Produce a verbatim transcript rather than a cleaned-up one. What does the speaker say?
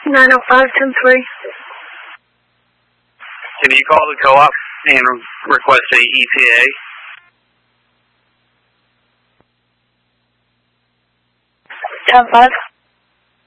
nine oh five, ten three. Can you call the co-op and request a E T A? ten five.